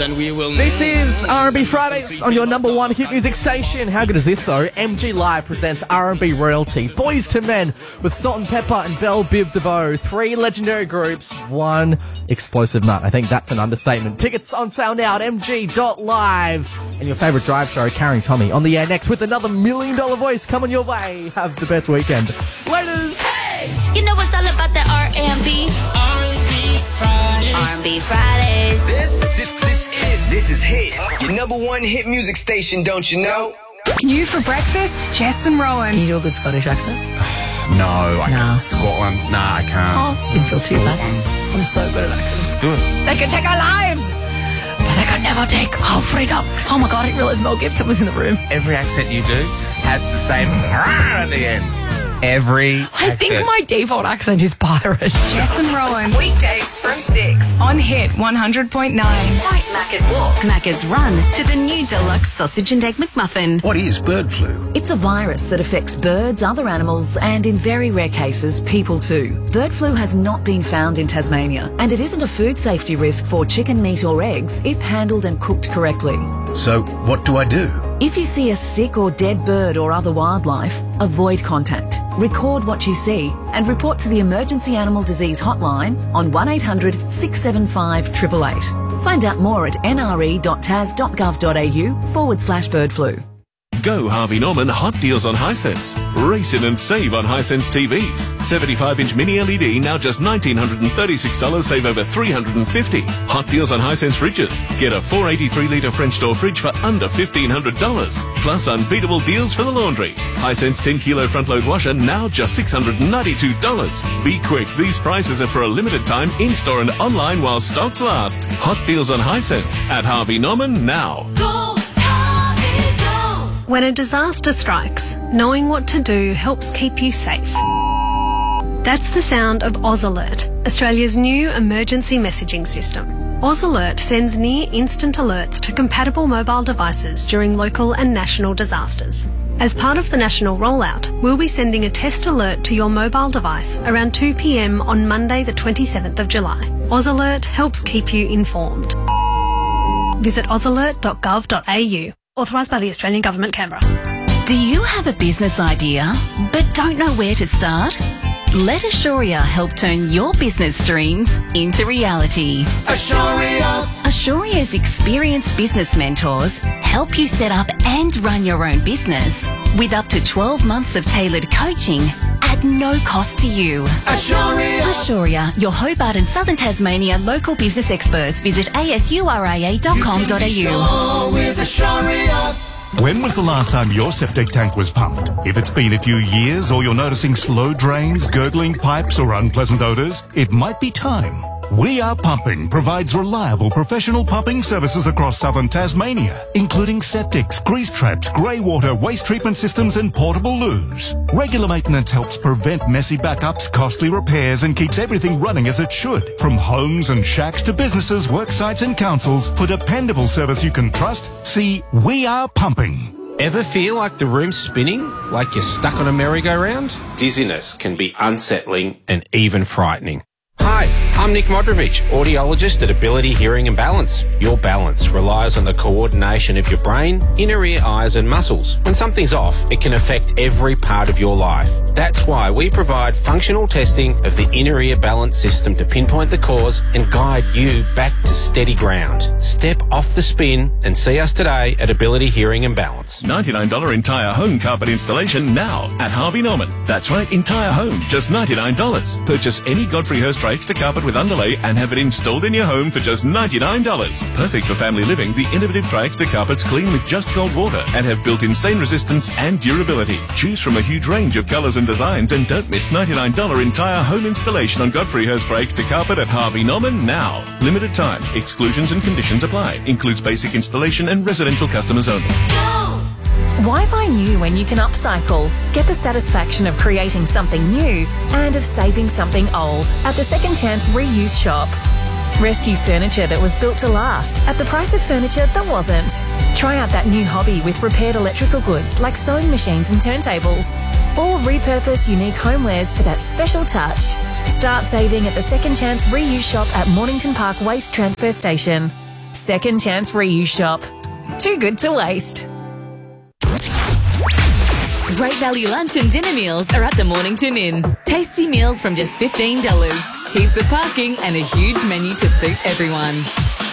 then we will... This is R&B Fridays on your number one hit music station. How good is this, though? MG Live presents R&B Royalty. Boys to Men with Salt and Pepper and Belle Biv DeVoe. 3 legendary groups, 1 explosive nut. I think that's an understatement. Tickets on sale now at mg.live. And your favourite drive show, Carrying Tommy, on the air next with another $1 million voice coming your way. Have the best weekend. Laters! Hey! You know what's all about that R&B? R&B Fridays. This is Hit, your number one hit music station, don't you know? New for breakfast, Jess and Rowan. Can you do a good Scottish accent? No, I can't. Scotland. Nah, I can't. Oh, didn't feel too bad. I'm so good at accents. Do it. They can take our lives, but they can never take our freedom. Oh my God, I didn't realise Mel Gibson was in the room. Every accent you do has the same at the end. I think my default accent is pirate. Jess and Rowan. Weekdays from 6 on Hit 100.9. Don't Macca's walk, Macca's run to the new deluxe sausage and egg McMuffin. What is bird flu? It's a virus that affects birds, other animals, and in very rare cases, people too. Bird flu has not been found in Tasmania, and it isn't a food safety risk for chicken, meat or eggs if handled and cooked correctly. So, what do I do? If you see a sick or dead bird or other wildlife, avoid contact. Record what you see and report to the Emergency Animal Disease Hotline on 1800 675 888. Find out more at nre.tas.gov.au/birdflu. Go Harvey Norman Hot Deals on Hisense. Race in and save on Hisense TVs. 75-inch mini LED now just $1,936, save over $350. Hot deals on Hisense fridges. Get a 483-litre French door fridge for under $1,500. Plus unbeatable deals for the laundry. Hisense 10-kilo front-load washer now just $692. Be quick, these prices are for a limited time in-store and online while stocks last. Hot deals on Hisense at Harvey Norman now. When a disaster strikes, knowing what to do helps keep you safe. That's the sound of Oz Alert, Australia's new emergency messaging system. Oz Alert sends near-instant alerts to compatible mobile devices during local and national disasters. As part of the national rollout, we'll be sending a test alert to your mobile device around 2 p.m. on Monday the 27th of July. Oz Alert helps keep you informed. Visit ozalert.gov.au. Authorised by the Australian Government, Canberra. Do you have a business idea but don't know where to start? Let Assuria help turn your business dreams into reality. Assuria's experienced business mentors help you set up and run your own business with up to 12 months of tailored coaching at no cost to you. Assuria, your Hobart and Southern Tasmania local business experts. Visit asuria.com.au. When was the last time your septic tank was pumped? If it's been a few years or you're noticing slow drains, gurgling pipes or unpleasant odours, it might be time. We Are Pumping provides reliable professional pumping services across southern Tasmania, including septics, grease traps, grey water, waste treatment systems and portable loos. Regular maintenance helps prevent messy backups, costly repairs and keeps everything running as it should. From homes and shacks to businesses, worksites and councils, for dependable service you can trust, see We Are Pumping. Ever feel like the room's spinning? Like you're stuck on a merry-go-round? Dizziness can be unsettling and even frightening. Hi, I'm Nick Modrovich, audiologist at Ability Hearing and Balance. Your balance relies on the coordination of your brain, inner ear, eyes and muscles. When something's off, it can affect every part of your life. That's why we provide functional testing of the inner ear balance system to pinpoint the cause and guide you back to steady ground. Step off the spin and see us today at Ability Hearing and Balance. $99 entire home carpet installation now at Harvey Norman. That's right, entire home, just $99. Purchase any Godfrey Hirst extra carpet with underlay and have it installed in your home for just $99. Perfect for family living, the innovative Tri-Extra carpets clean with just cold water and have built-in stain resistance and durability. Choose from a huge range of colours and designs and don't miss $99 entire home installation on Godfrey Hirst Tri-Extra carpet at Harvey Norman now. Limited time. Exclusions and conditions apply. Includes basic installation and residential customers only. Why buy new when you can upcycle? Get the satisfaction of creating something new and of saving something old at the Second Chance Reuse Shop. Rescue furniture that was built to last at the price of furniture that wasn't. Try out that new hobby with repaired electrical goods like sewing machines and turntables. Or repurpose unique homewares for that special touch. Start saving at the Second Chance Reuse Shop at Mornington Park Waste Transfer Station. Second Chance Reuse Shop. Too good to waste. Great value lunch and dinner meals are at the Mornington Inn. Tasty meals from just $15. Heaps of parking and a huge menu to suit everyone.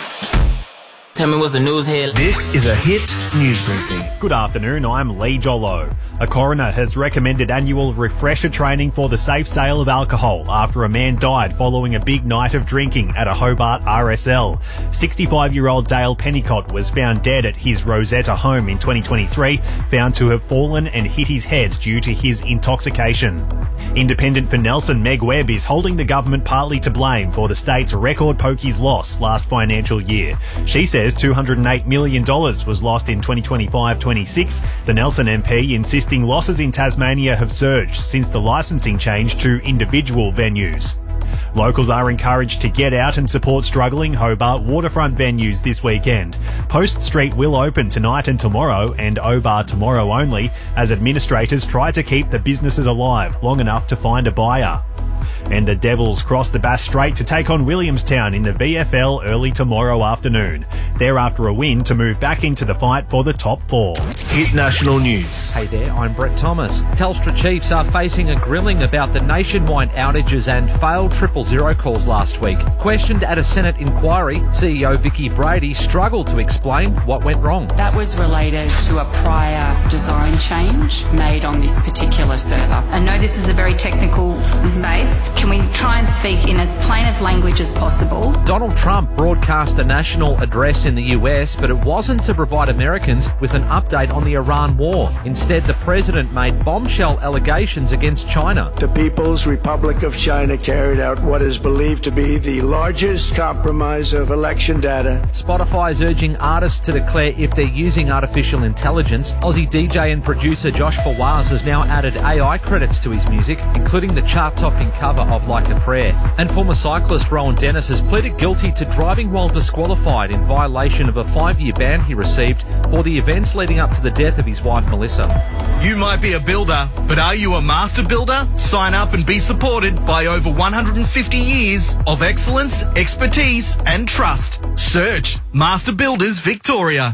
Tell me what's the news here. This is a Hit News Briefing. Good afternoon, I'm Lee Jollo. A coroner has recommended annual refresher training for the safe sale of alcohol after a man died following a big night of drinking at a Hobart RSL. 65-year-old Dale Pennicott was found dead at his Rosetta home in 2023, found to have fallen and hit his head due to his intoxication. Independent for Nelson, Meg Webb is holding the government partly to blame for the state's record pokies loss last financial year. She says $208 million was lost in 2025-26. The Nelson MP insisting losses in Tasmania have surged since the licensing change to individual venues. Locals are encouraged to get out and support struggling Hobart waterfront venues this weekend. Post Street will open tonight and tomorrow, and Obar tomorrow only, as administrators try to keep the businesses alive long enough to find a buyer. And the Devils cross the Bass Strait to take on Williamstown in the VFL early tomorrow afternoon. They're after a win to move back into the fight for the top four. Hit National News. Hey there, I'm Brett Thomas. Telstra Chiefs are facing a grilling about the nationwide outages and failed 000 calls last week. Questioned at a Senate inquiry, CEO Vicky Brady struggled to explain what went wrong. That was related to a prior design change made on this particular server. I know this is a very technical space. Can we try and speak in as plain of language as possible? Donald Trump broadcast a national address in the US, but it wasn't to provide Americans with an update on the Iran war. Instead, the president made bombshell allegations against China. The People's Republic of China carried out what is believed to be the largest compromise of election data. Spotify is urging artists to declare if they're using artificial intelligence. Aussie DJ and producer Josh Fawaz has now added AI credits to his music, including the chart-topping cover of Like a Prayer. And former cyclist Rowan Dennis has pleaded guilty to driving while disqualified in violation of a 5-year ban he received for the events leading up to the death of his wife Melissa. You might be a builder, but are you a master builder? Sign up and be supported by over 150 years of excellence, expertise and trust. Search Master Builders Victoria.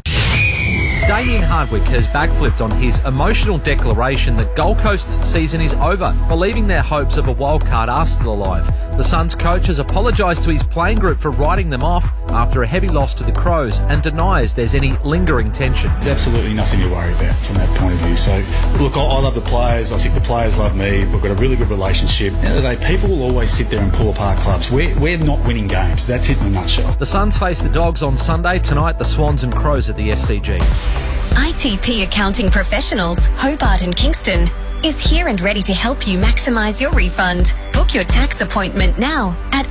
Damien Hardwick has backflipped on his emotional declaration that Gold Coast's season is over, believing their hopes of a wildcard are still alive. The Suns coach has apologised to his playing group for writing them off after a heavy loss to the Crows and denies there's any lingering tension. There's absolutely nothing to worry about from that point of view. So, look, I love the players. I think the players love me. We've got a really good relationship. At the end of the day, people will always sit there and pull apart clubs. We're not winning games. That's it in a nutshell. The Suns face the Dogs on Sunday. Tonight, the Swans and Crows at the SCG. ITP Accounting Professionals, Hobart and Kingston, is here and ready to help you maximise your refund. Book your tax appointment now at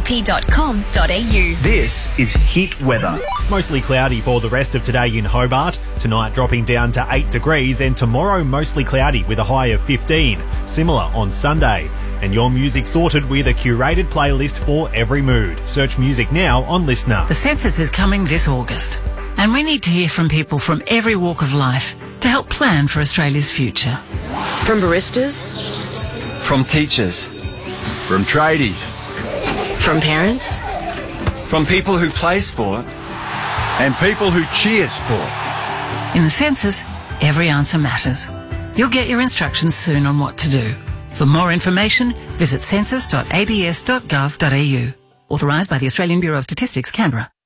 itp.com.au. This is Hit Weather. Mostly cloudy for the rest of today in Hobart. Tonight dropping down to 8 degrees and tomorrow mostly cloudy with a high of 15. Similar on Sunday. And your music sorted with a curated playlist for every mood. Search music now on Listener. The census is coming this August, and we need to hear from people from every walk of life to help plan for Australia's future. From baristas, from teachers, from tradies, from parents, from people who play sport, and people who cheer sport. In the census, every answer matters. You'll get your instructions soon on what to do. For more information, visit census.abs.gov.au. Authorised by the Australian Bureau of Statistics, Canberra.